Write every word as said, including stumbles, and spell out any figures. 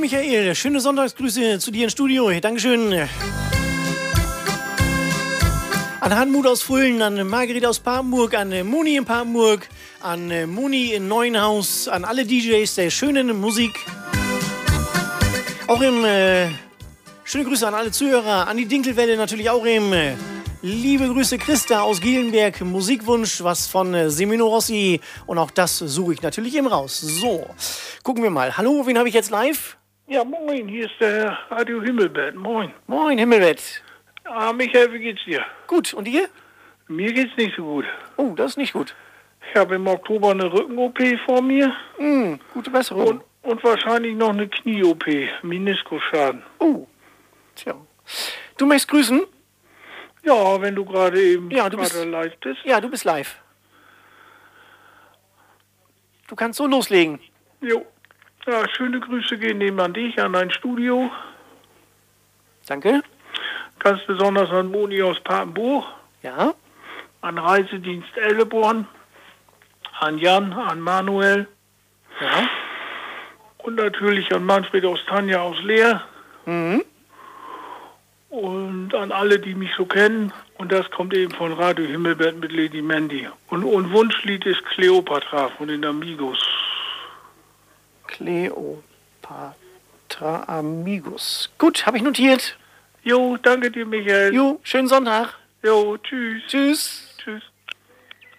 Michael, schöne Sonntagsgrüße zu dir ins Studio. Dankeschön. An Hanmut aus Fullen, an Margret aus Papenburg, an Moni in Papenburg, an Moni in Neuenhaus, an alle D Js der schönen Musik. Auch im, äh, schöne Grüße an alle Zuhörer, an die Dinkelwelle natürlich auch im, äh, liebe Grüße Christa aus Gielenberg, Musikwunsch, was von äh, Semino Rossi und auch das suche ich natürlich eben raus. So, gucken wir mal. Hallo, wen habe ich jetzt live? Ja, moin, hier ist der Radio Himmelbett, moin. Moin, Himmelbett. Ah, Michael, wie geht's dir? Gut, und dir? Mir geht's nicht so gut. Oh, das ist nicht gut. Ich habe im Oktober eine Rücken-O P vor mir. Mm, gute Besserung. Und, und wahrscheinlich noch eine Knie-O P, Meniskusschaden. Oh, tja. Du möchtest grüßen? Ja, wenn du gerade eben ja, du bist, live bist. Ja, du bist live. Du kannst so loslegen. Jo. Ja, schöne Grüße gehen eben an dich, an dein Studio. Danke. Ganz besonders an Moni aus Papenburg. Ja. An Reisedienst Elleborn. An Jan, an Manuel. Ja. Und natürlich an Manfred aus Tanja aus Leer. Mhm. Und an alle, die mich so kennen. Und das kommt eben von Radio Himmelbett mit Lady Mandy. Und, und Wunschlied ist Cleopatra von den Amigos. Cleopatra Amigos. Gut, habe ich notiert. Jo, danke dir, Michael. Jo, schönen Sonntag. Jo, tschüss. Tschüss. Tschüss.